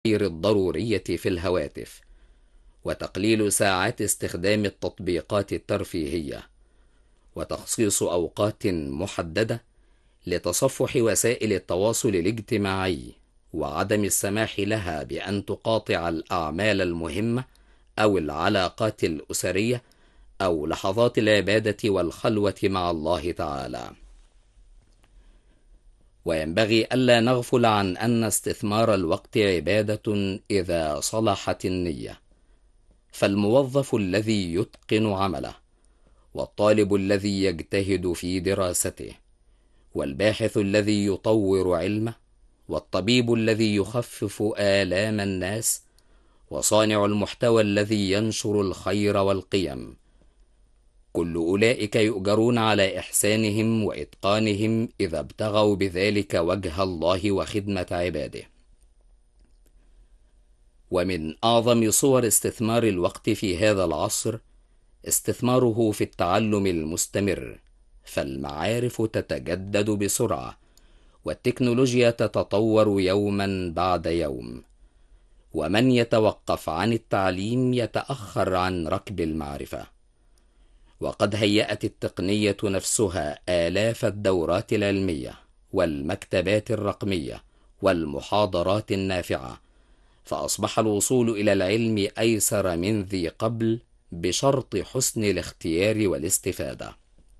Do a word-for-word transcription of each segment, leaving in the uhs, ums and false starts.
غير الضرورية في الهواتف، وتقليل ساعات استخدام التطبيقات الترفيهية، وتخصيص أوقات محددة لتصفح وسائل التواصل الاجتماعي، وعدم السماح لها بأن تقاطع الأعمال المهمة أو العلاقات الأسرية أو لحظات العبادة والخلوة مع الله تعالى. وينبغي ألا نغفل عن أن استثمار الوقت عبادة إذا صلحت النية، فالموظف الذي يتقن عمله، والطالب الذي يجتهد في دراسته، والباحث الذي يطور علمه، والطبيب الذي يخفف آلام الناس، وصانع المحتوى الذي ينشر الخير والقيم، كل أولئك يؤجرون على إحسانهم وإتقانهم إذا ابتغوا بذلك وجه الله وخدمة عباده. ومن أعظم صور استثمار الوقت في هذا العصر استثماره في التعلم المستمر، فالمعارف تتجدد بسرعة، والتكنولوجيا تتطور يوما بعد يوم، ومن يتوقف عن التعليم يتأخر عن ركب المعرفة. وقد هيأت التقنية نفسها آلاف الدورات العلمية والمكتبات الرقمية والمحاضرات النافعة، فأصبح الوصول إلى العلم أيسر من ذي قبل بشرط حسن الاختيار والاستفادة.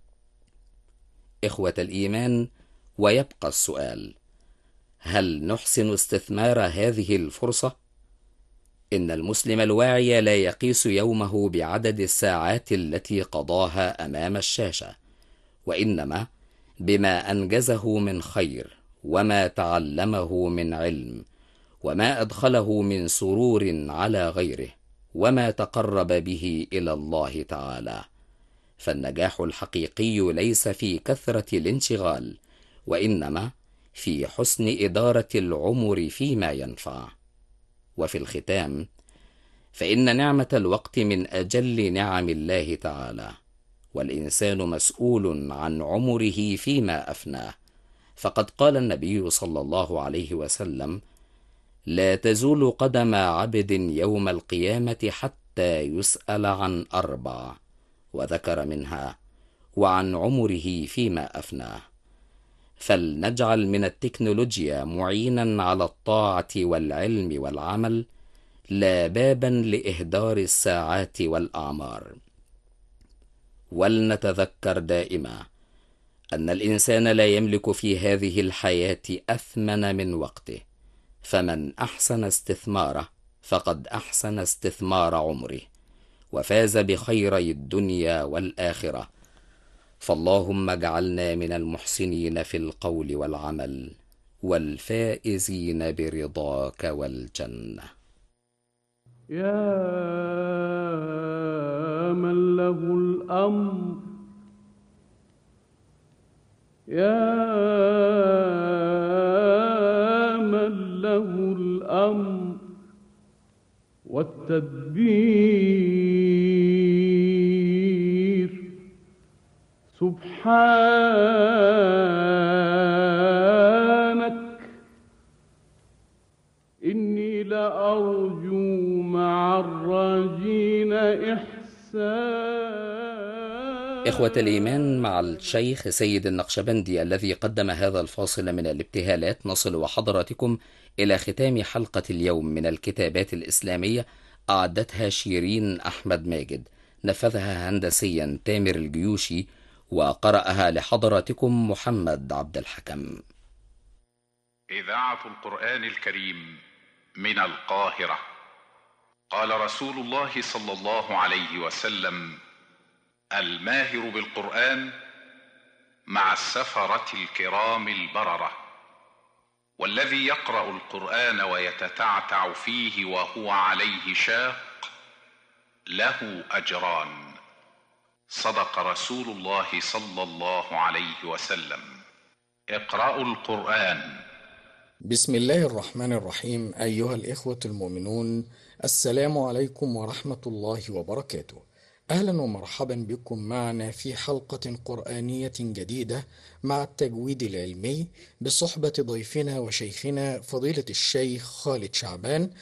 إخوة الإيمان، ويبقى السؤال: هل نحسن استثمار هذه الفرصة؟ إن المسلم الواعي لا يقيس يومه بعدد الساعات التي قضاها أمام الشاشة، وإنما بما أنجزه من خير، وما تعلمه من علم، وما أدخله من سرور على غيره، وما تقرب به إلى الله تعالى. فالنجاح الحقيقي ليس في كثرة الانشغال، وإنما في حسن إدارة العمر فيما ينفع. وفي الختام، فإن نعمة الوقت من أجل نعم الله تعالى، والإنسان مسؤول عن عمره فيما أفناه، فقد قال النبي صلى الله عليه وسلم: لا تزول قدم عبد يوم القيامة حتى يسأل عن أربع، وذكر منها: وعن عمره فيما أفناه. فلنجعل من التكنولوجيا معينا على الطاعة والعلم والعمل، لا بابا لإهدار الساعات والأعمار. ولنتذكر دائما أن الإنسان لا يملك في هذه الحياة أثمن من وقته، فمن أحسن استثماره فقد أحسن استثمار عمره، وفاز بخيري الدنيا والآخرة. فاللهم اجعلنا من المحسنين في القول والعمل، والفائزين برضاك والجنة. يا من له الأمر، يا من له الأمر والتدبير، سبحانك إني لأرجو مع الراجين إحسان. إخوة الإيمان، مع الشيخ سيد النقشبندي الذي قدم هذا الفاصل من الابتهالات، نصل وحضراتكم إلى ختام حلقة اليوم من الكتابات الإسلامية، أعدتها شيرين أحمد ماجد، نفذها هندسيا تامر الجيوشي، وقرأها لحضراتكم محمد عبد الحكم. إذاعة القرآن الكريم من القاهرة. قال رسول الله صلى الله عليه وسلم: الماهر بالقرآن مع السفرة الكرام البررة، والذي يقرأ القرآن ويتتعتع فيه وهو عليه شاق له أجران. صدق رسول الله صلى الله عليه وسلم. اقرأوا القرآن. بسم الله الرحمن الرحيم. أيها الإخوة المؤمنون، السلام عليكم ورحمة الله وبركاته. أهلا ومرحبا بكم معنا في حلقة قرآنية جديدة مع التجويد العلمي بصحبة ضيفنا وشيخنا فضيلة الشيخ خالد شعبان